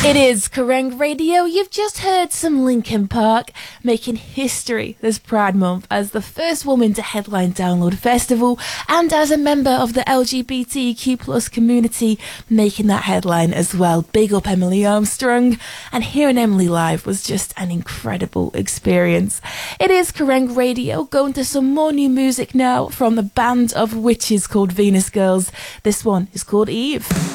It is Kerrang Radio. You've just heard some Linkin Park making history this Pride Month as the first woman to headline Download Festival and as a member of the LGBTQ plus community making that headline as well. Big up Emily Armstrong. And hearing Emily live was just an incredible experience. It is Kerrang Radio. Going to some more new music now from the band of witches called Venus Girls. This one is called Eve.